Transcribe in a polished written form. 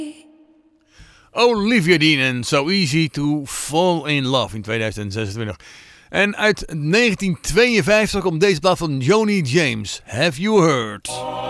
Olivia Dean en So Easy to Fall in Love in 2026. En uit 1952 komt deze plaat van Joni James. Have You Heard?